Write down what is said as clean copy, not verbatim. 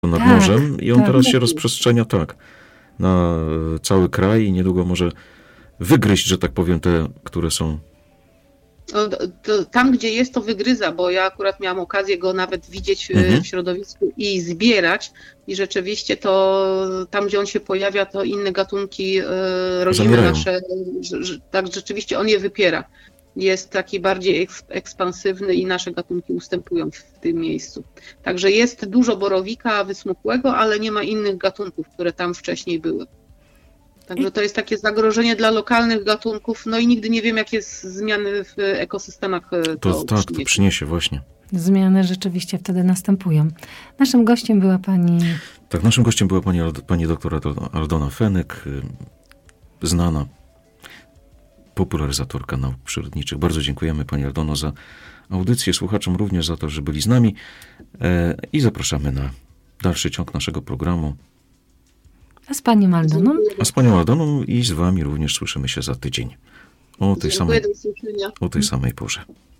nad morzem i on teraz się rozprzestrzenia na cały kraj i niedługo może wygryźć, że tak powiem, te, które są... Tam, gdzie jest, to wygryza, bo ja akurat miałam okazję go nawet widzieć w środowisku i zbierać i rzeczywiście to tam, gdzie on się pojawia, to inne gatunki rodzimy nasze, tak rzeczywiście on je wypiera. Jest taki bardziej ekspansywny i nasze gatunki ustępują w tym miejscu. Także jest dużo borowika wysmukłego, ale nie ma innych gatunków, które tam wcześniej były. Także to jest takie zagrożenie dla lokalnych gatunków, no i nigdy nie wiem, jakie zmiany w ekosystemach to przyniesie właśnie. Zmiany rzeczywiście wtedy następują. Naszym gościem była pani... Tak, naszym gościem była pani doktor Aldona Fenyk, znana popularyzatorka nauk przyrodniczych. Bardzo dziękujemy pani Aldono za audycję, słuchaczom również za to, że byli z nami i zapraszamy na dalszy ciąg naszego programu. A z panią Aldoną? A z panią Aldoną i z wami również słyszymy się za tydzień. O tej samej porze.